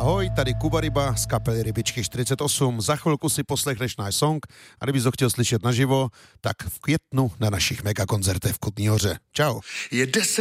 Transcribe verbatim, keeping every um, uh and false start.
Ahoj, tady Kuba Ryba z kapely Rybičky čtyřicet osm. Za chvilku si poslechneš náš song a kdybys ho chtěl slyšet naživo, tak v květnu na našich megakoncertech v Kutní Hoře. Čau. Je deset